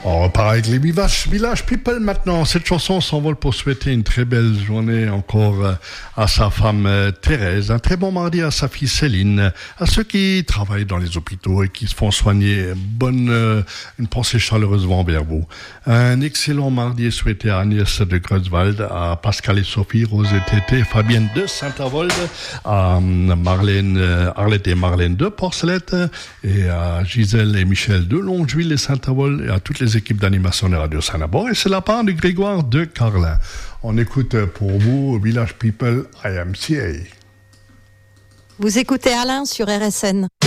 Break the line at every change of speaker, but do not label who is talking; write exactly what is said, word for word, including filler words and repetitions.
On repart avec les Village, Village People maintenant. Cette chanson s'envole pour souhaiter une très belle journée encore à sa femme Thérèse, un très bon mardi à sa fille Céline, à ceux qui travaillent dans les hôpitaux et qui se font soigner. Bonne, une pensée chaleureusement vers vous. Un excellent mardi est souhaité à Agnès de Greuswald, à Pascal et Sophie, Rose et Tété, Fabienne de Saint-Avold, à Marlène, Arlette et Marlène de Porcelette, et à Gisèle et Michel de Longeville et Saint-Avold, et à toutes les équipes d'animation de Radio Saint-Labor. Et c'est la part de Grégoire de Carlin. On écoute pour vous Village People I M C A.
Vous écoutez Alain sur R S N.